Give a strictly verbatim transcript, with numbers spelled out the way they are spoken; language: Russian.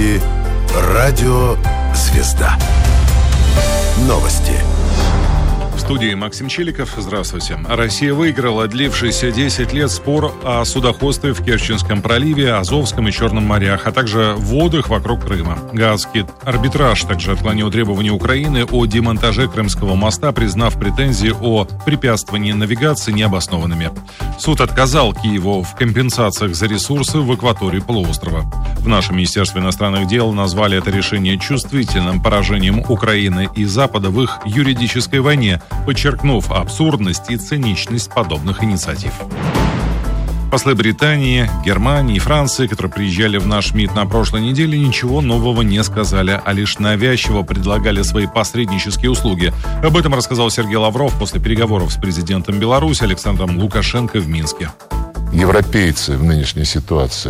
слушаете Радио «Звезда». Новости. В студии Максим Челиков. Здравствуйте. Россия выиграла длившийся десять лет спор о судоходстве в Керченском проливе, Азовском и Черном морях, а также водах вокруг Крыма. Гаазский арбитраж также отклонил требования Украины о демонтаже Крымского моста, признав претензии о препятствовании навигации необоснованными. Суд отказал Киеву в компенсациях за ресурсы в акватории полуострова. В нашем Министерстве иностранных дел назвали это решение чувствительным поражением Украины и Запада в их юридической войне, подчеркнув абсурдность и циничность подобных инициатив. Послы Британии, Германии и Франции, которые приезжали в наш МИД на прошлой неделе, ничего нового не сказали, а лишь навязчиво предлагали свои посреднические услуги. Об этом рассказал Сергей Лавров после переговоров с президентом Беларуси Александром Лукашенко в Минске. Европейцы в нынешней ситуации